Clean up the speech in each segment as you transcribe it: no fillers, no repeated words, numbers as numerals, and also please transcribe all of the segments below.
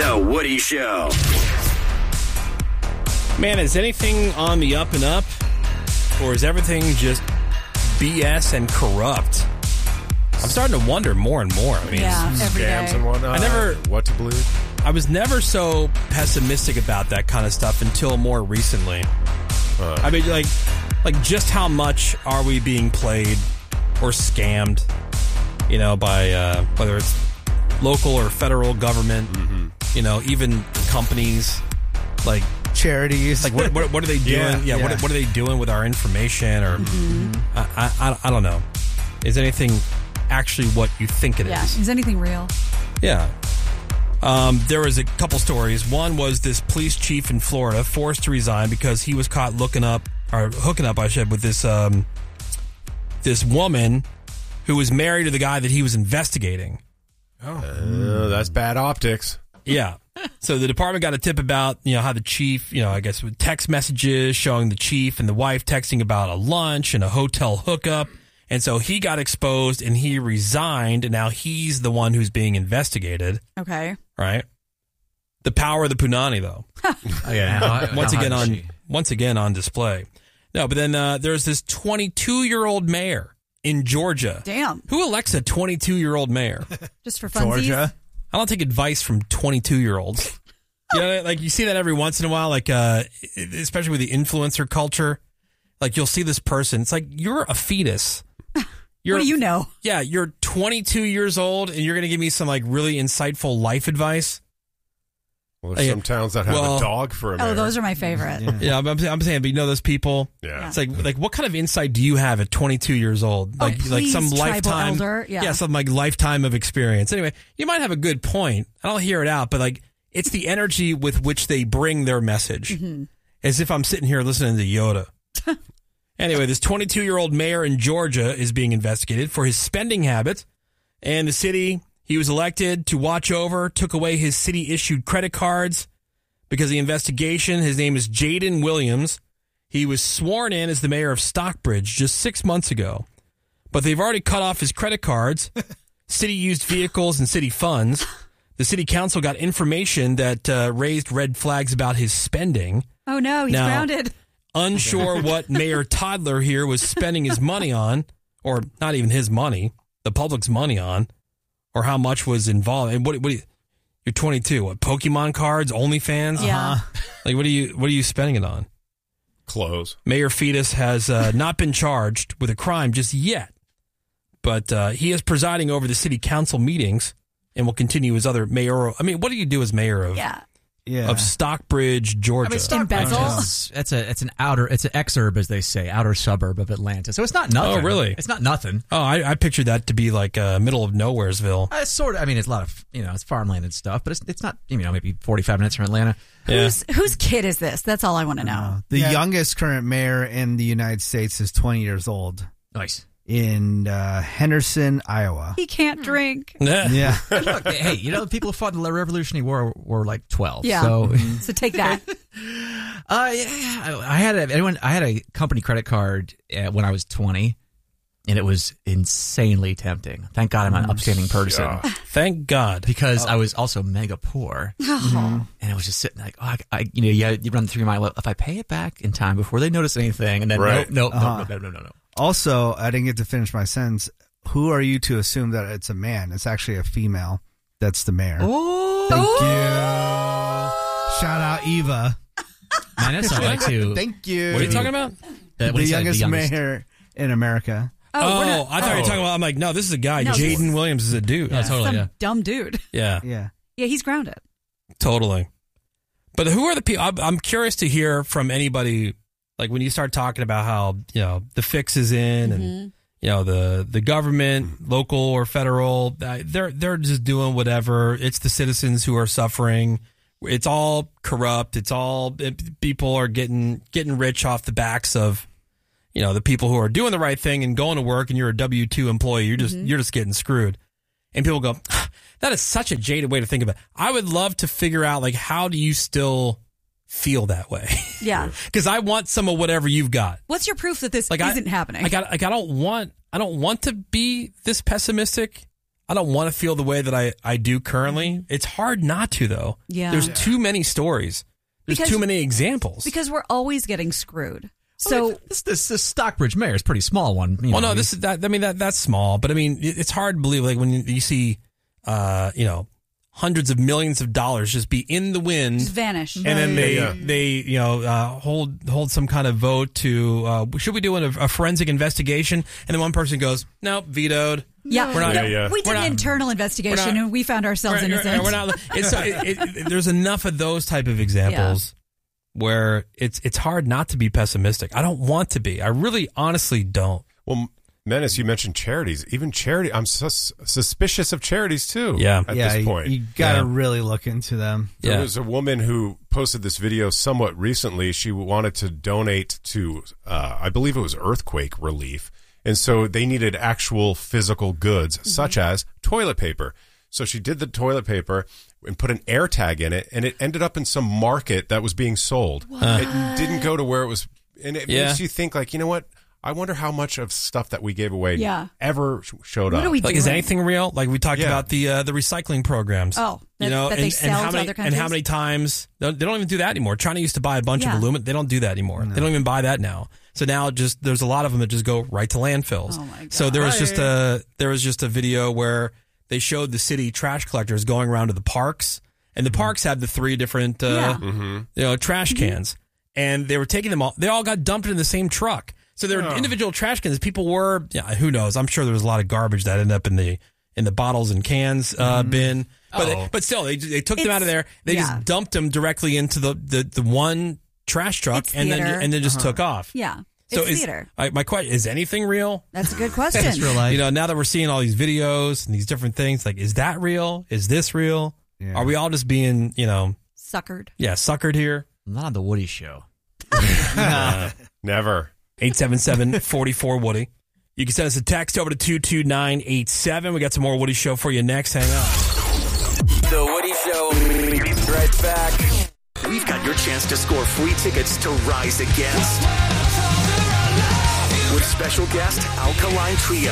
The Woody Show. Man, is anything on the up and up? Or is everything just BS and corrupt? I'm starting to wonder more and more. I mean, every scams day. and whatnot. What to believe? I was never so pessimistic about that kind of stuff until more recently. I mean, like just how much are we being played or scammed, you know, by whether it's local or federal government, you know, even companies, like charities. Like what are they doing? Yeah. What are they doing with our information? Or I don't know. Is anything actually what you think it is? Is anything real? Yeah. There was a couple stories. One was this police chief in Florida forced to resign because he was caught hooking up, with this woman who was married to the guy that he was investigating. That's bad optics. Yeah. So the department got a tip about, you know, how the chief, you know, I guess with text messages showing the chief and the wife texting about a lunch and a hotel hookup. And so he got exposed and he resigned, and now he's the one who's being investigated. Okay. Right? The power of the punani, though. Once again on display. No, but then there's this 22-year-old mayor in Georgia. Damn. Who elects a 22-year-old mayor? Just for funsies? I don't take advice from 22-year-olds. You know, like you see that every once in a while, like especially with the influencer culture. Like you'll see this person. It's like, you're a fetus. What do you know? Yeah, you're 22 years old and you're going to give me some like really insightful life advice. Well, there's some towns that have a dog for a mayor. Oh, those are my favorite. Yeah, I'm saying, but you know those people? Yeah. It's like what kind of insight do you have at 22 years old? Like some lifetime. Elder. Yeah, some like lifetime of experience. Anyway, you might have a good point. I don't hear it out, but like it's the energy with which they bring their message. As if I'm sitting here listening to Yoda. Anyway, this 22-year-old mayor in Georgia is being investigated for his spending habits, and the city he was elected to watch over took away his city-issued credit cards because of the investigation. His name is Jaden Williams. He was sworn in as the mayor of Stockbridge just 6 months ago, but they've already cut off his credit cards, city-used vehicles, and city funds. The city council got information that raised red flags about his spending. Oh, no, he's grounded. Unsure what Mayor Toddler here was spending his money on, or not even his money, the public's money on, or how much was involved. And what you're 22. What, Pokemon cards, OnlyFans? Yeah. Like what are you spending it on? Clothes. Mayor Fetus has not been charged with a crime just yet, but he is presiding over the city council meetings and will continue his other mayoral. I mean, what do you do as mayor of? Of Stockbridge, Georgia. In Bethel? It's an exurb, as they say, outer suburb of Atlanta. So it's not nothing. Oh, really? It's not nothing. Oh, I pictured that to be like middle of Nowheresville. It's sort of. I mean, it's a lot of, it's farmland and stuff, but it's not, maybe 45 minutes from Atlanta. Yeah. Whose kid is this? That's all I want to know. The youngest current mayor in the United States is 20 years old. Nice. In Henderson, Iowa. He can't drink. Yeah. Look, hey, the people who fought in the Revolutionary War were like 12. Yeah. So take that. I had a company credit card when I was 20, and it was insanely tempting. Thank God I'm an upstanding person. Yeah. Thank God. Because I was also mega poor. And I was just sitting like, you run through my life. If I pay it back in time before they notice anything, and then no. Also, I didn't get to finish my sentence. Who are you to assume that it's a man? It's actually a female that's the mayor. Oh. Thank you. Shout out Eva. Man, that's all right, too. Thank you. What are you talking about? The youngest mayor in America. I thought you were talking about, I'm like, no, this is a guy. No, Jaden Williams is a dude. Yeah, totally, Some dumb dude. Yeah. Yeah. Yeah, he's grounded. Totally. But who are the people? I'm curious to hear from anybody, like when you start talking about how, the fix is in and, the government, local or federal, they're just doing whatever. It's the citizens who are suffering. It's all corrupt. It's all people are getting rich off the backs of, the people who are doing the right thing and going to work, and you're a W-2 employee. You're just getting screwed. And people go, that is such a jaded way to think of it. I would love to figure out, like, how do you still feel that way? Yeah. Because I want some of whatever you've got. What's your proof that this isn't happening? I don't want to be this pessimistic. I don't want to feel the way that I do currently. It's hard not to, though. Yeah. There's too many stories. There's too many examples. Because we're always getting screwed. So this Stockbridge Mayor is a pretty small one. Well, no, that's small, but I mean, it's hard to believe like when you see, hundreds of millions of dollars just be in the wind, just vanish, and then they hold some kind of vote to should we do a forensic investigation? And then one person goes, no, vetoed. Yeah, we're not, we did an internal investigation and we found ourselves innocent. We're not. There's enough of those type of examples. Where it's hard not to be pessimistic. I don't want to be. I really, honestly don't. Well, Menace, you mentioned charities. Even charity, I'm suspicious of charities too. Yeah, at this point, you got to really look into them. There was a woman who posted this video somewhat recently. She wanted to donate to, I believe it was earthquake relief, and so they needed actual physical goods, such as toilet paper. So she did the toilet paper and put an air tag in it, and it ended up in some market that was being sold. It didn't go to where it was, and it makes you think, like, you know what? I wonder how much of stuff that we gave away ever showed up. What are we doing? Is anything real? Like we talked about the recycling programs. Oh, that they sell to other countries? And how many times? They don't even do that anymore. China used to buy a bunch of aluminum. They don't do that anymore. No. They don't even buy that now. So now there's a lot of them that just go right to landfills. Oh my God. So there was just a video where they showed the city trash collectors going around to the parks, and the parks had the 3 different trash cans, and they were taking them all. They all got dumped in the same truck. So there were individual trash cans. People were, who knows? I'm sure there was a lot of garbage that ended up in the bottles and cans bin. But still, they took them out of there. They just dumped them directly into the one trash truck, and then just took off. Yeah. So it's theater. My question is anything real? That's a good question. It's real life. Now that we're seeing all these videos and these different things, like, is that real? Is this real? Yeah. Are we all just being, suckered? Yeah, suckered here. Not on the Woody Show. Never. 877-44-WOODY. You can send us a text over to 22987. We got some more Woody Show for you next. Hang on. The Woody Show. We'll be right back. We've got your chance to score free tickets to Rise Against with special guest Alkaline Trio.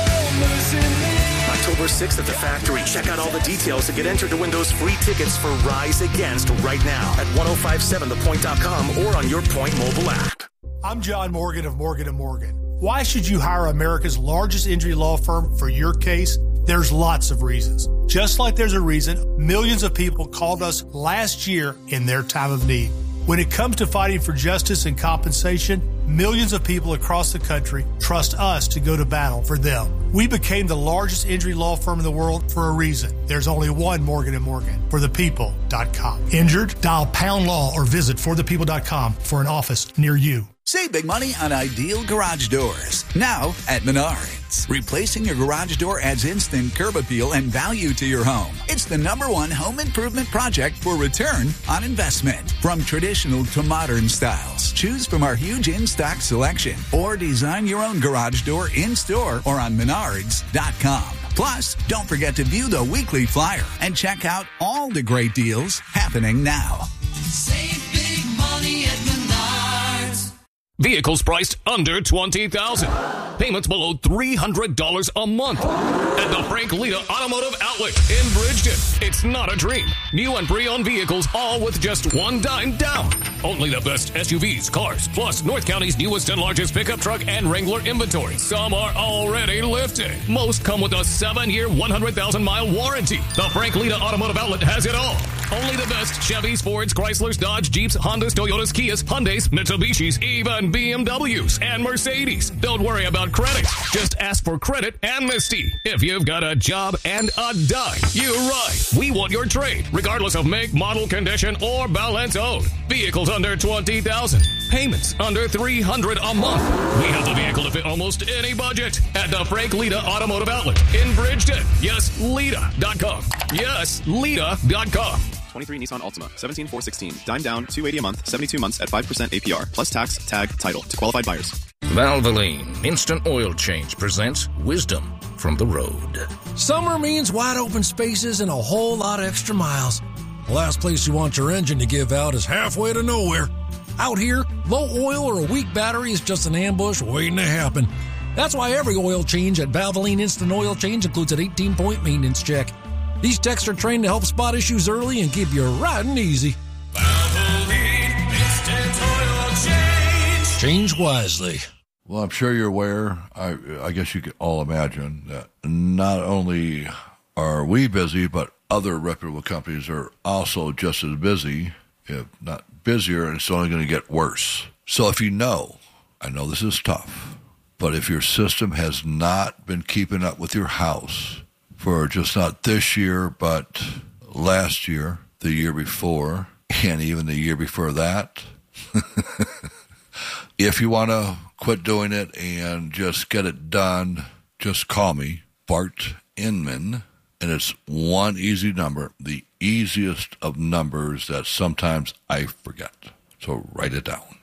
October 6th at the Factory. Check out all the details to get entered to win those free tickets for Rise Against right now at 1057thepoint.com or on your Point mobile app. I'm John Morgan of Morgan & Morgan. Why should you hire America's largest injury law firm for your case? There's lots of reasons. Just like there's a reason millions of people called us last year in their time of need. When it comes to fighting for justice and compensation, millions of people across the country trust us to go to battle for them. We became the largest injury law firm in the world for a reason. There's only one Morgan & Morgan, forthepeople.com. Injured? Dial pound law or visit forthepeople.com for an office near you. Save big money on Ideal Garage Doors. Now at Menards. Replacing your garage door adds instant curb appeal and value to your home. It's the #1 home improvement project for return on investment. From traditional to modern styles, choose from our huge in-stock selection or design your own garage door in-store or on Menards.com. Plus, don't forget to view the weekly flyer and check out all the great deals happening now. Save big money at Menards. Vehicles priced under $20,000. Payments below $300 a month. At the Frank Lita Automotive Outlet in Bridgeton. It's not a dream. New and pre-owned vehicles, all with just $1 down. Only the best SUVs, cars, plus North County's newest and largest pickup truck and Wrangler inventory. Some are already lifted. Most come with a 7-year, 100,000-mile warranty. The Frank Lita Automotive Outlet has it all. Only the best Chevys, Fords, Chryslers, Dodge, Jeeps, Hondas, Toyotas, Kias, Hyundais, Mitsubishis, even BMWs and Mercedes. Don't worry about credit. Just ask for credit amnesty. If you've got a job and a dime, you're right. We want your trade, regardless of make, model, condition, or balance owed. Vehicles under $20,000. Payments under $300 a month. We have the vehicle to fit almost any budget at the Frank Lita Automotive Outlet in Bridgeton. Yes, Lita.com. Yes, Lita.com. 23 Nissan Altima, 17,416. Dime down, $280 a month, 72 months at 5% APR, plus tax, tag, title to qualified buyers. Valvoline Instant Oil Change presents Wisdom from the Road. Summer means wide open spaces and a whole lot of extra miles. The last place you want your engine to give out is halfway to nowhere. Out here, low oil or a weak battery is just an ambush waiting to happen. That's why every oil change at Valvoline Instant Oil Change includes an 18-point maintenance check. These techs are trained to help spot issues early and keep you riding easy. Valvoline Instant Oil Change. Change wisely. Well, I'm sure you're aware, I guess you can all imagine, that not only are we busy, but other reputable companies are also just as busy, if not busier, and it's only going to get worse. So if you know, I know this is tough, but if your system has not been keeping up with your house for just not this year, but last year, the year before, and even the year before that, if you want to quit doing it and just get it done, just call me, Bart Inman, and it's one easy number, the easiest of numbers that sometimes I forget. So write it down.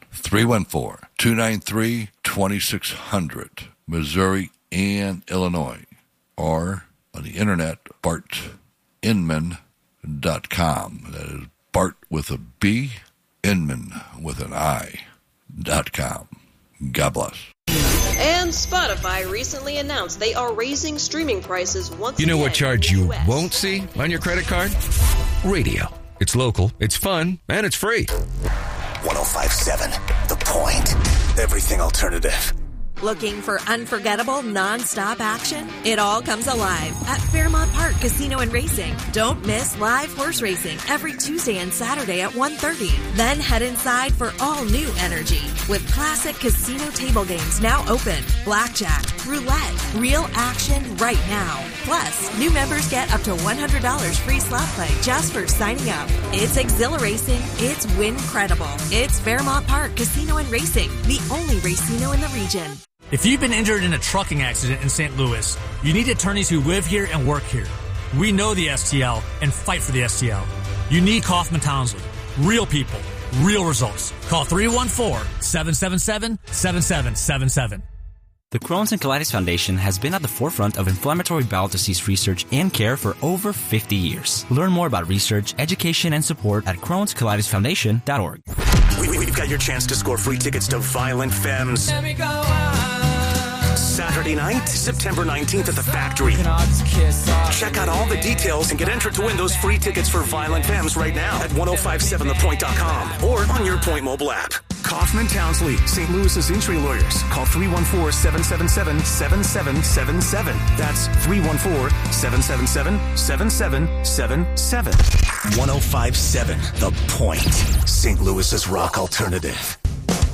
314-293-2600, Missouri and Illinois, or on the internet, bartinman.com. That is Bart with a B, Inman with an I.com. God bless. And Spotify recently announced they are raising streaming prices once again. You know what charge you US. won't see on your credit card? Radio. It's local, it's fun, and it's free. 105.7 The Point. Everything alternative. Looking for unforgettable, non-stop action? It all comes alive at Fairmont Park Casino and Racing. Don't miss live horse racing every Tuesday and Saturday at 1:30. Then head inside for all new energy with classic casino table games now open, blackjack, roulette, real action right now. Plus, new members get up to $100 free slot play just for signing up. It's exhilarating. It's win-credible. It's Fairmont Park Casino and Racing, the only racino in the region. If you've been injured in a trucking accident in St. Louis, you need attorneys who live here and work here. We know the STL and fight for the STL. You need Kaufman Townsley. Real people, real results. Call 314-777-7777. The Crohn's and Colitis Foundation has been at the forefront of inflammatory bowel disease research and care for over 50 years. Learn more about research, education, and support at Crohn'sColitisFoundation.org. We've got your chance to score free tickets to Violent Femmes. Saturday night, September 19th at the Factory. Check out all the details and get entered to win those free tickets for Violent Femmes right now at 1057thepoint.com or on your Point mobile app. Kaufman Townsley, St. Louis's injury lawyers. Call 314-777-7777. That's 314-777-7777. 1057 The Point, St. Louis's rock alternative.